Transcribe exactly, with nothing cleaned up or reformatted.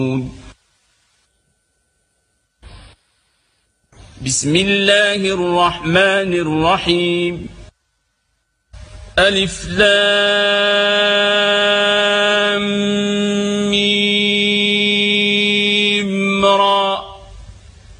بسم الله الرحمن الرحيم ألف لام ميم را